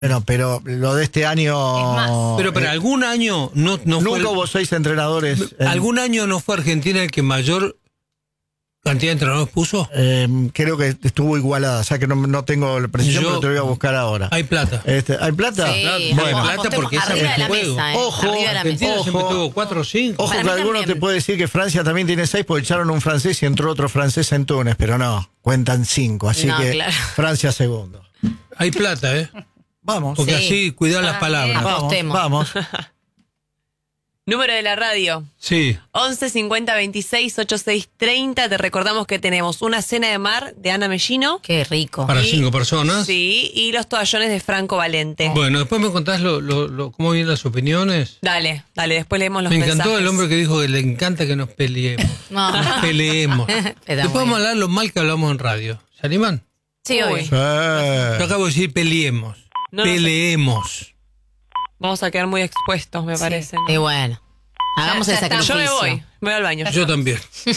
Bueno, pero lo de este año... Es más. Pero algún año no nunca fue... hubo 6 entrenadores. ¿Algún año no fue Argentina el que mayor cantidad de entrenadores puso? Creo que estuvo igualada, o sea que no tengo la precisión, pero te voy a buscar ahora. Hay plata. ¿Hay plata? Sí, Bueno, apostemos plata porque es arriba de la juego. mesa, Ojo, arriba de la mesa. Argentina siempre Ojo. tuvo 4 o 5. Ojo Para que mí alguno también. te puede decir que Francia también tiene 6 porque echaron un francés y entró otro francés en Túnez, pero no, cuentan 5, así No, que claro. Francia segundo. Hay plata, Vamos. Porque Sí. así cuidar las palabras. Apostemos. Vamos. Número de la radio. Sí. 11 50 26 86 30. Te recordamos que tenemos una cena de mar de Ana Mellino. Qué rico. Para Y- 5 personas. Sí, y los toallones de Franco Valente. Bueno, después me contás cómo vienen las opiniones. Dale, después leemos los Me mensajes. encantó el hombre que dijo que le encanta que nos peleemos. No. Nos peleemos. Está Después vamos a hablar lo mal que hablamos en radio. ¿Se animan? Sí, Uy. obvio. Yo acabo de decir peleemos. No, no sé. Peleemos. Vamos a quedar muy expuestos, me parece. ¿no? Y bueno, hagamos Ya el está. sacrificio. Yo me voy al baño. Yo también.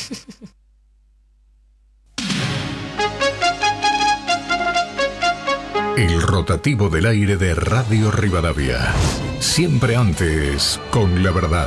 El rotativo del aire de Radio Rivadavia. Siempre antes, con la verdad.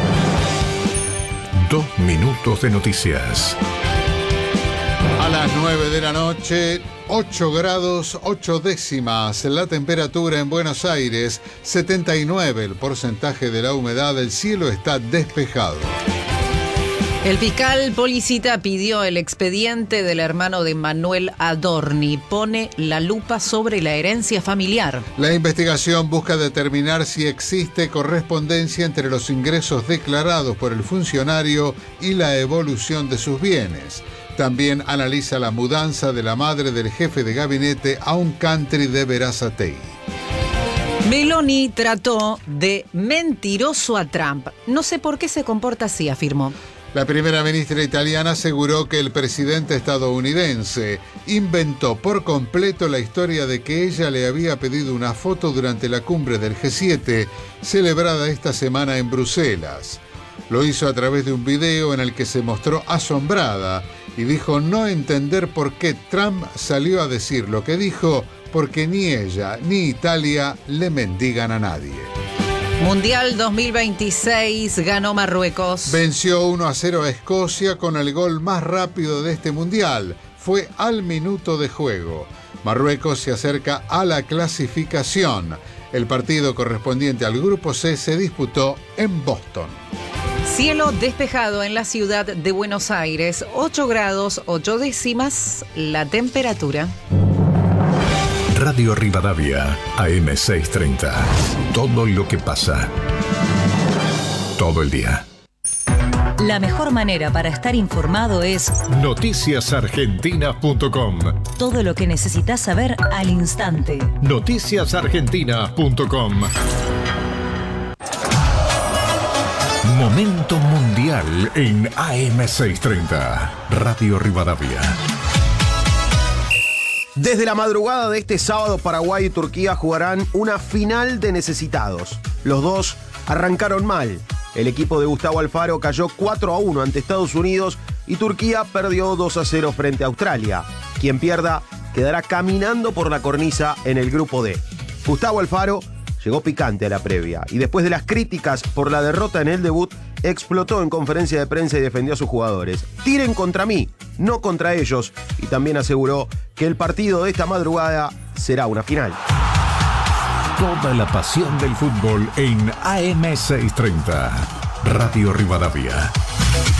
2 minutos de noticias. A las 9 de la noche, 8 grados 8 décimas. La temperatura en Buenos Aires, 79 el porcentaje de la humedad. El cielo está despejado. El fiscal Policita pidió el expediente del hermano de Manuel Adorni. Pone la lupa sobre la herencia familiar. La investigación busca determinar si existe correspondencia entre los ingresos declarados por el funcionario y la evolución de sus bienes. También analiza la mudanza de la madre del jefe de gabinete a un country de Berazategui. Meloni trató de mentiroso a Trump. No sé por qué se comporta así, afirmó. La primera ministra italiana aseguró que el presidente estadounidense inventó por completo la historia de que ella le había pedido una foto durante la cumbre del G7, celebrada esta semana en Bruselas. Lo hizo a través de un video en el que se mostró asombrada y dijo no entender por qué Trump salió a decir lo que dijo, porque ni ella ni Italia le mendigan a nadie. Mundial 2026 ganó Marruecos. Venció 1-0 a Escocia con el gol más rápido de este mundial. Fue al minuto de juego. Marruecos se acerca a la clasificación. El partido correspondiente al Grupo C se disputó en Boston. Cielo despejado en la ciudad de Buenos Aires. 8 grados 8 décimas la temperatura. Radio Rivadavia, AM630. Todo lo que pasa. Todo el día. La mejor manera para estar informado es Noticiasargentinas.com. todo lo que necesitas saber al instante. Noticiasargentinas.com. Momento mundial en AM630. Radio Rivadavia. Desde la madrugada de este sábado, Paraguay y Turquía jugarán una final de necesitados. Los dos arrancaron mal. El equipo de Gustavo Alfaro cayó 4-1 ante Estados Unidos y Turquía perdió 2-0 frente a Australia. Quien pierda quedará caminando por la cornisa en el grupo D. Gustavo Alfaro llegó picante a la previa y después de las críticas por la derrota en el debut, explotó en conferencia de prensa y defendió a sus jugadores. Tiren contra mí, no contra ellos, y también aseguró que el partido de esta madrugada será una final. Toda la pasión del fútbol en AM630. Radio Rivadavia.